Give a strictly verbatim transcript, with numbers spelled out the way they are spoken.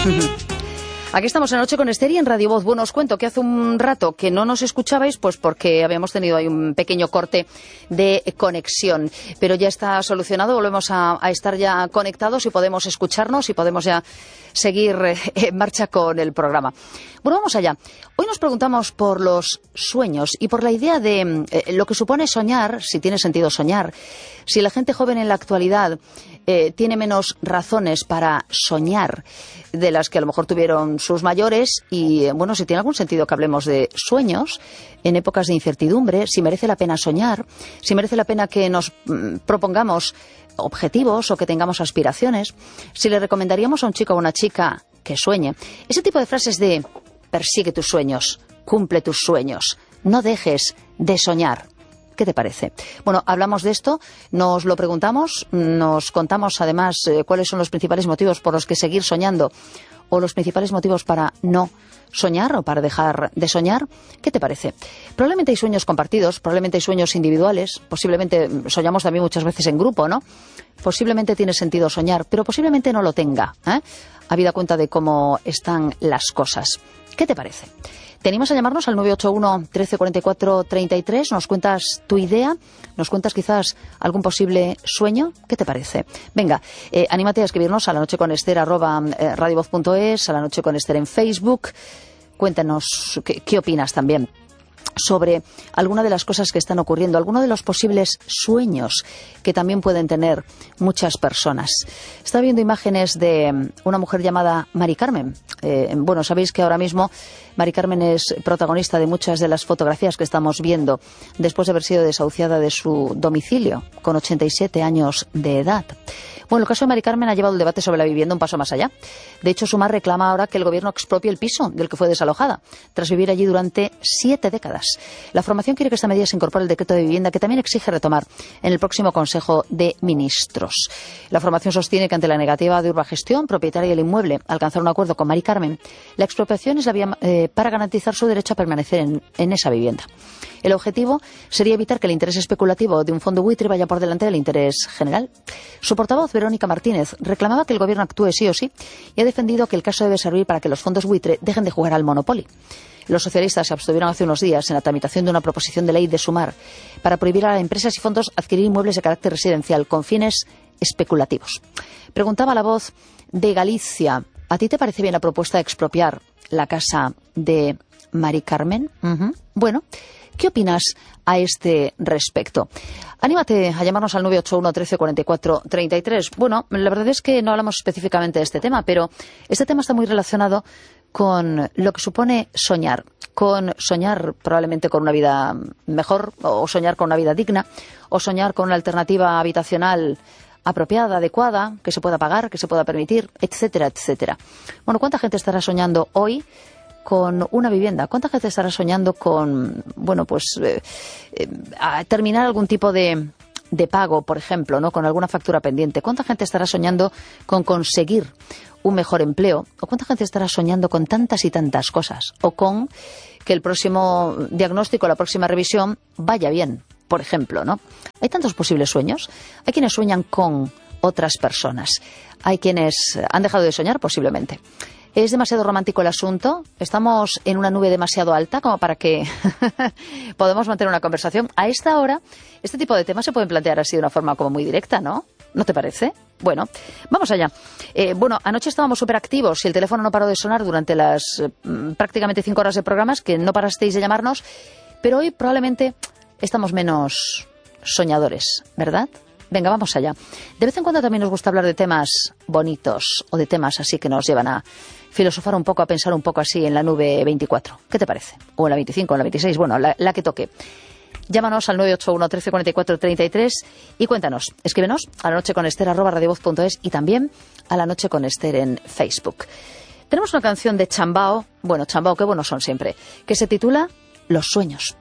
Aquí estamos en Noche con Esther y en Radio Voz. Bueno, os cuento que hace un rato que no nos escuchabais, pues porque habíamos tenido ahí un pequeño corte de conexión. Pero ya está solucionado, volvemos a, a estar ya conectados y podemos escucharnos y podemos ya seguir eh, en marcha con el programa. Bueno, vamos allá. Hoy nos preguntamos por los sueños y por la idea de eh, lo que supone soñar, si tiene sentido soñar, si la gente joven en la actualidad eh, tiene menos razones para soñar de las que a lo mejor tuvieron sus mayores y, bueno, si tiene algún sentido que hablemos de sueños en épocas de incertidumbre, si merece la pena soñar, si merece la pena que nos mm, propongamos objetivos o que tengamos aspiraciones, si le recomendaríamos a un chico o a una chica que sueñe. Ese tipo de frases de persigue tus sueños, cumple tus sueños, no dejes de soñar. ¿Qué te parece? Bueno, hablamos de esto, nos lo preguntamos, nos contamos además eh, cuáles son los principales motivos por los que seguir soñando o los principales motivos para no soñar o para dejar de soñar. ¿Qué te parece? Probablemente hay sueños compartidos, probablemente hay sueños individuales, posiblemente soñamos también muchas veces en grupo, ¿no? Posiblemente tiene sentido soñar, pero posiblemente no lo tenga, ¿eh? Habida cuenta de cómo están las cosas. ¿Qué te parece? Te animas a llamarnos al nueve ocho uno, trece cuarenta y cuatro, treinta y tres, nos cuentas tu idea, nos cuentas quizás algún posible sueño. ¿Qué te parece? Venga, eh, anímate a escribirnos a la noche con Esther arroba eh, radiovoz punto es, a la noche con Esther en Facebook. Cuéntanos qué, qué opinas también sobre alguna de las cosas que están ocurriendo, alguno de los posibles sueños que también pueden tener muchas personas. Estaba viendo imágenes de una mujer llamada Mari Carmen. Eh, bueno, sabéis que ahora mismo Mari Carmen es protagonista de muchas de las fotografías que estamos viendo después de haber sido desahuciada de su domicilio con ochenta y siete años de edad. Bueno, el caso de Mari Carmen ha llevado el debate sobre la vivienda un paso más allá. De hecho, Sumar reclama ahora que el gobierno expropie el piso del que fue desalojada, tras vivir allí durante siete décadas. La formación quiere que esta medida se incorpore al decreto de vivienda, que también exige retomar en el próximo Consejo de Ministros. La formación sostiene que ante la negativa de Urbagestión, propietaria del inmueble, a alcanzar un acuerdo con Mari Carmen, la expropiación es la vía eh, para garantizar su derecho a permanecer en, en esa vivienda. El objetivo sería evitar que el interés especulativo de un fondo buitre vaya por delante del interés general. Su portavoz, Verónica Martínez, reclamaba que el gobierno actúe sí o sí y ha defendido que el caso debe servir para que los fondos buitre dejen de jugar al Monopoly. Los socialistas se abstuvieron hace unos días en la tramitación de una proposición de ley de Sumar para prohibir a las empresas y fondos adquirir inmuebles de carácter residencial con fines especulativos. Preguntaba La Voz de Galicia, ¿a ti te parece bien la propuesta de expropiar la casa de Mari Carmen? Uh-huh. Bueno, ¿qué opinas a este respecto? Anímate a llamarnos al nueve ocho uno, trece cuarenta y cuatro, treinta y tres. Bueno, la verdad es que no hablamos específicamente de este tema, pero este tema está muy relacionado con lo que supone soñar, con soñar probablemente con una vida mejor, o soñar con una vida digna, o soñar con una alternativa habitacional apropiada, adecuada, que se pueda pagar, que se pueda permitir, etcétera, etcétera. Bueno, ¿cuánta gente estará soñando hoy con una vivienda? ¿Cuánta gente estará soñando con, bueno, pues eh, eh, a terminar algún tipo de, de pago, por ejemplo, ¿no? Con alguna factura pendiente? ¿Cuánta gente estará soñando con conseguir un mejor empleo? ¿O cuánta gente estará soñando con tantas y tantas cosas? ¿O con que el próximo diagnóstico, la próxima revisión vaya bien, por ejemplo, ¿no? Hay tantos posibles sueños. Hay quienes sueñan con otras personas. Hay quienes han dejado de soñar, posiblemente. ¿Es demasiado romántico el asunto? ¿Estamos en una nube demasiado alta como para que podamos mantener una conversación? A esta hora, este tipo de temas se pueden plantear así de una forma como muy directa, ¿no? ¿No te parece? Bueno, vamos allá. Eh, bueno, anoche estábamos súper activos y el teléfono no paró de sonar durante las eh, prácticamente cinco horas de programas, que no parasteis de llamarnos, pero hoy probablemente estamos menos soñadores, ¿verdad? Venga, vamos allá. De vez en cuando también nos gusta hablar de temas bonitos o de temas así que nos llevan a filosofar un poco, a pensar un poco así en la nube veinticuatro. ¿Qué te parece? O en la veinticinco, o en la veintiséis, bueno, la, la que toque. Llámanos al nueve ocho uno, trece cuarenta y cuatro, treinta y tres y cuéntanos. Escríbenos a la noche con Esther arroba radiovoz punto es y también a la noche con Esther en Facebook. Tenemos una canción de Chambao, bueno, Chambao, qué buenos son siempre, que se titula Los sueños.